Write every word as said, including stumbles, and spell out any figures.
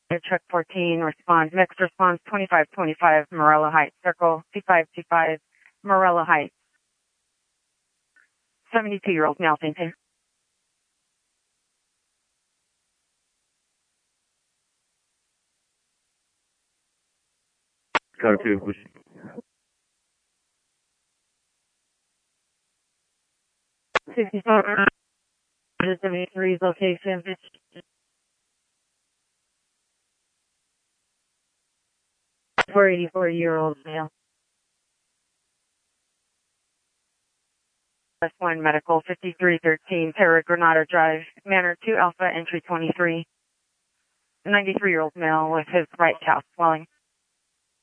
Truck fourteen, respond. Mixed response twenty-five twenty-five, Morello Heights, circle two five two five, Morello Heights. seventy-two-year-old male, thank you. Go to. sixty-four, seventy-three's location. four eighty-four-year-old male. S one Medical, fifty-three thirteen, Terra Granada Drive, Manor two Alpha, entry twenty-three. ninety-three-year-old male with his right calf swelling.